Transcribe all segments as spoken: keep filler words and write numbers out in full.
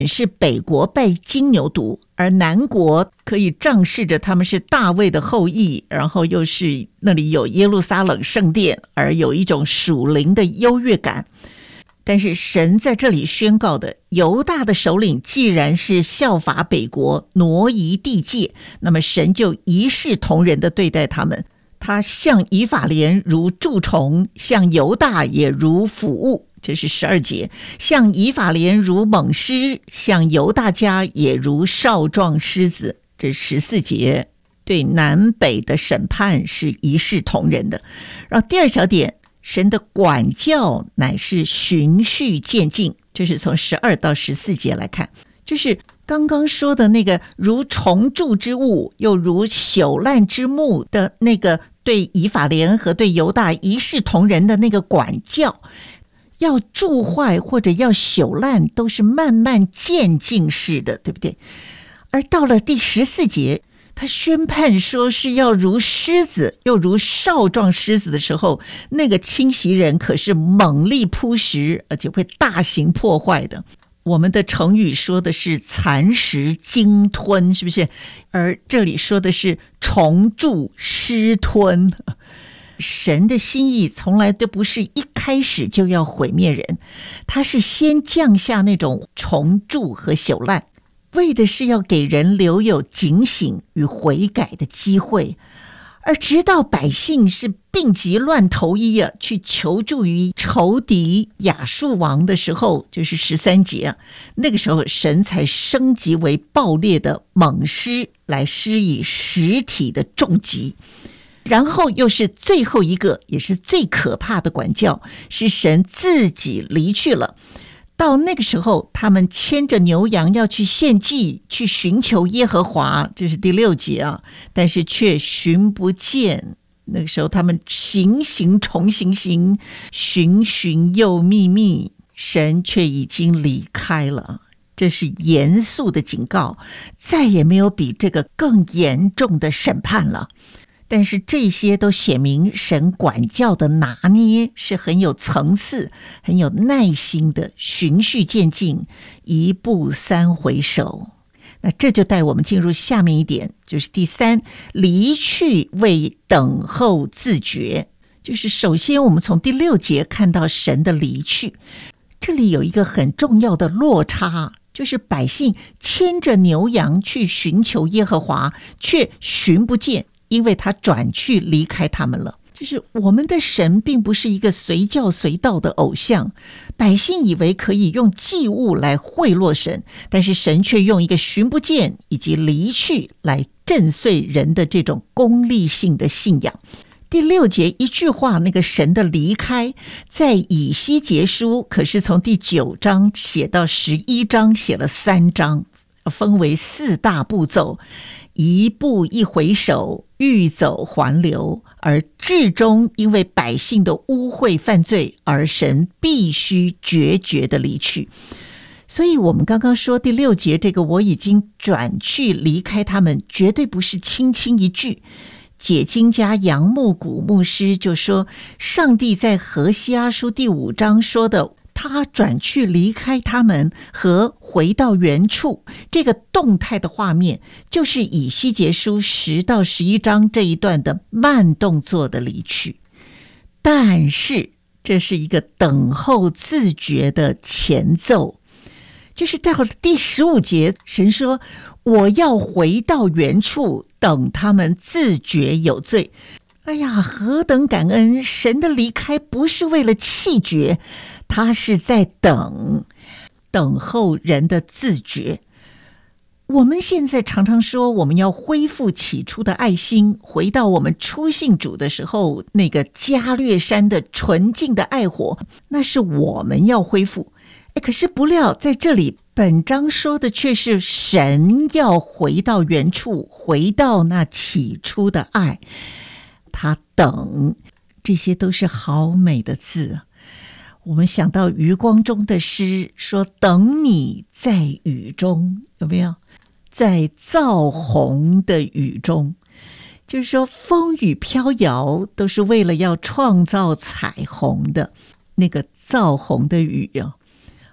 是北国拜金牛犊，而南国可以仗势着他们是大卫的后裔，然后又是那里有耶路撒冷圣殿，而有一种属灵的优越感。但是神在这里宣告的，犹大的首领既然是效法北国，挪移地界，那么神就一视同仁的对待他们。他向以法莲如蛀虫，向犹大也如腐物，这是十二节。向以法莲如猛狮，向犹大家也如少壮狮子，这十四节。对南北的审判是一视同仁的。然后第二小点，神的管教乃是循序渐进，这是从十二到十四节来看，就是刚刚说的那个如虫蛀之物又如朽烂之木的那个对以法莲和对犹大一视同仁的那个管教，要蛀坏或者要朽烂都是慢慢渐进式的，对不对？而到了第十四节，他宣判说是要如狮子又如少壮狮子的时候，那个侵袭人可是猛力扑食，而且会大型破坏的。我们的成语说的是蚕食鲸吞，是不是？而这里说的是虫蛀狮吞。神的心意从来都不是一开始就要毁灭人，他是先降下那种虫蛀和朽烂，为的是要给人留有警醒与悔改的机会。而直到百姓是病急乱投医啊，去求助于仇敌亚述王的时候，就是十三节啊，那个时候神才升级为暴烈的猛狮，来施以实体的重击。然后又是最后一个也是最可怕的管教，是神自己离去了。到那个时候，他们牵着牛羊要去献祭，去寻求耶和华，这是第六节啊，但是却寻不见。那个时候他们行行重行行，寻寻又觅觅，神却已经离开了。这是严肃的警告，再也没有比这个更严重的审判了。但是这些都显明神管教的拿捏是很有层次、很有耐心的，循序渐进，一步三回首。那这就带我们进入下面一点，就是第三，离去为等候自觉。就是首先我们从第六节看到神的离去，这里有一个很重要的落差，就是百姓牵着牛羊去寻求耶和华，却寻不见，因为他转去离开他们了。就是我们的神并不是一个随叫随到的偶像，百姓以为可以用祭物来贿赂神，但是神却用一个寻不见以及离去来震碎人的这种功利性的信仰。第六节一句话，那个神的离开，在以西结书可是从第九章写到十一章，写了三章，分为四大步骤，一步一回首，欲走还留，而至终因为百姓的污秽犯罪，而神必须决绝的离去。所以我们刚刚说第六节这个我已经转去离开他们，绝对不是轻轻一句。解经家杨牧谷牧师就说，上帝在何西阿书第五章说的他转去离开他们和回到原处，这个动态的画面就是以西结书十到十一章这一段的慢动作的离去。但是这是一个等候自觉的前奏，就是到了第十五节，神说我要回到原处，等他们自觉有罪。哎呀，何等感恩！神的离开不是为了弃绝，他是在等，等候人的自觉。我们现在常常说我们要恢复起初的爱心，回到我们初信主的时候那个加略山的纯净的爱火，那是我们要恢复。可是不料在这里本章说的却是神要回到原处，回到那起初的爱。他等，这些都是好美的字。我们想到余光中的诗说，等你在雨中，有没有？在造红的雨中，就是说风雨飘摇都是为了要创造彩虹的那个造红的雨啊。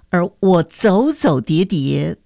而我走走跌跌